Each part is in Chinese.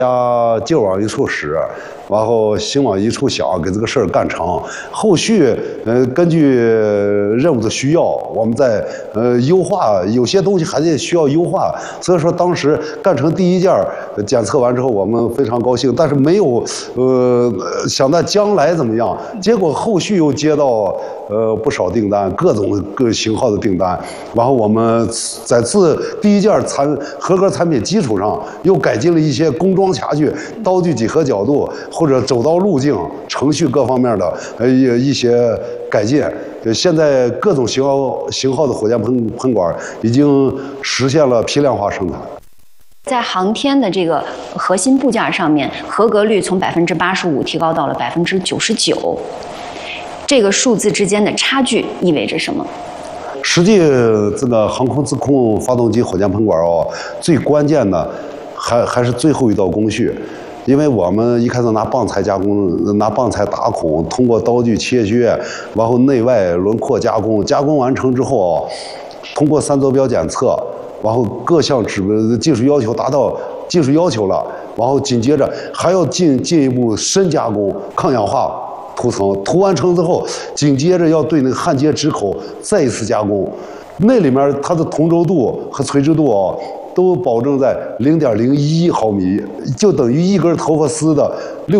家劲往一处使，然后心往一处想，给这个事儿干成。后续根据任务的需要，我们再优化，有些东西还得需要优化。所以说当时干成第一件检测完之后，我们非常高兴，但是没有想到将来怎么样。结果后续又接到不少订单，各型号的订单，然后我们在第一件合格产品基础上，又改进了一些工装卡具、刀具几何角度或者走道路径、程序各方面的一些改进。现在各种型号的火箭喷管已经实现了批量化生产。 在航天的这个核心部件上面，合格率从85%提高到了99%，这个数字之间的差距意味着什么？ 实际这个航空自控发动机火箭喷管最关键的还是最后一道工序。因为我们一开始拿棒材加工，拿棒材打孔，通过刀具切削，然后内外轮廓加工，加工完成之后，通过3坐标检测，然后各项技术要求达到技术要求了，然后紧接着还要进一步深加工，抗氧化涂层，涂完成之后，紧接着要对那个焊接直口再一次加工，那里面它的同轴度和垂直度都保证在0.01毫米，就等于一根头发丝的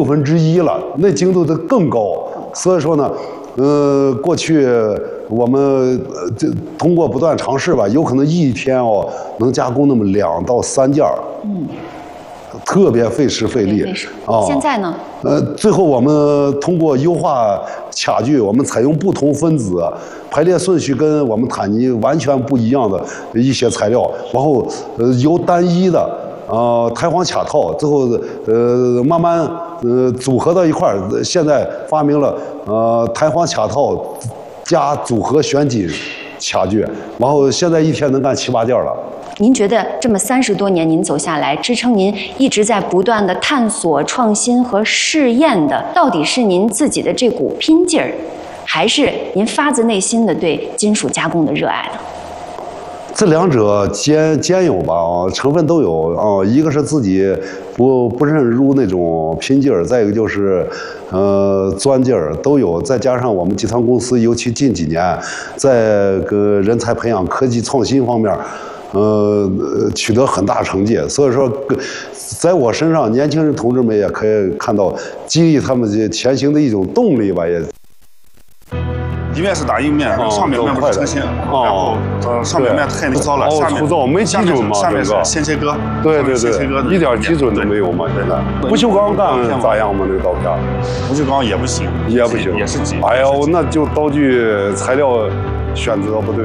1/6了，那精度就更高。所以说呢，过去我们通过不断尝试吧，有可能一天能加工那么2到3件，特别费时费力啊。 现在呢？ 最后我们通过优化卡具，我们采用不同分子排列顺序跟我们坦尼完全不一样的一些材料，然后由单一的弹簧卡套，最后慢慢组合到一块儿。现在发明了弹簧卡套加组合旋紧卡具，然后现在一天能干7、8件了。 您觉得这么30多年您走下来，支撑您一直在不断的探索、创新和试验的，到底是您自己的这股拼劲儿，还是您发自内心的对金属加工的热爱呢？ 这两者兼有吧，成分都有一个是自己不认输那种拼劲儿，再一个就是钻劲儿都有，再加上我们集团公司尤其近几年在人才培养、科技创新方面。取得很大成绩，所以说，在我身上，年轻人同志们也可以看到激励他们前行的一种动力吧，也。 一面是打印面，上面面不是成型，然后上面面太粗糙了，下面粗糙没基准嘛， 下面是先切割， 对，一点基准都没有嘛，现在。不锈钢干咋样嘛？那个刀片？ 不锈钢也不行， 也不行， 也是挤。 哎呦，那就刀具材料选择不对。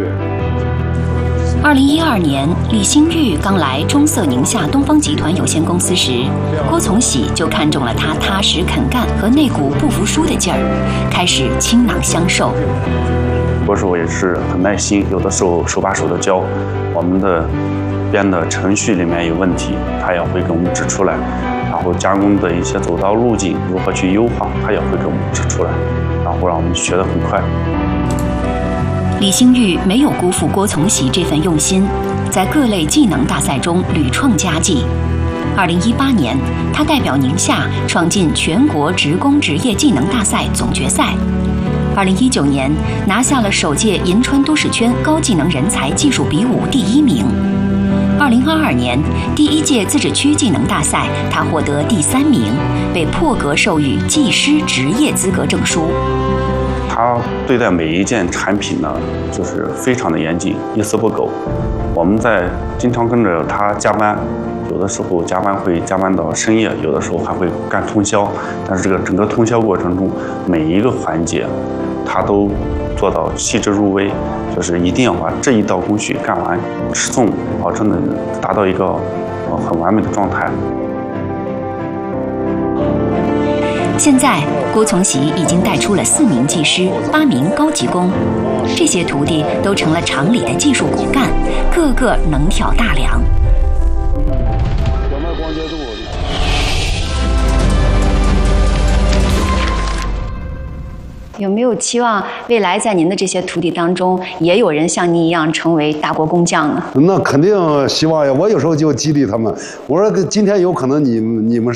2012年，李兴裕刚来中色宁夏东方集团有限公司时，郭从喜就看中了他踏实肯干和那股不服输的劲儿，开始倾囊相授。 郭叔也是很耐心，有的时候手把手的教，我们的编的程序里面有问题，他也会给我们指出来，然后加工的一些走道路径如何去优化，他也会给我们指出来，然后让我们学得很快。 李兴裕没有辜负郭从喜这份用心，在各类技能大赛中屡创佳绩。2018年，他代表宁夏闯进全国职工职业技能大赛总决赛。2019年，拿下了首届银川都市圈高技能人才技术比武第1名。2022年，第1届自治区技能大赛，他获得第3名，被破格授予技师职业资格证书。 他对待每一件产品呢，就是非常的严谨，一丝不苟。我们经常跟着他加班，有的时候加班会加班到深夜，有的时候还会干通宵。但是这个整个通宵过程中，每一个环节，他都做到细致入微，就是一定要把这一道工序干完，尺寸保证的达到一个很完美的状态。 现在，郭从喜已经带出了4名技师、8名高级工，这些徒弟都成了厂里的技术骨干，个个能挑大梁。 有没有期望未来在您的这些徒弟当中，也有人像您一样成为大国工匠呢？ 那肯定希望呀！我有时候就激励他们，我说今天有可能你们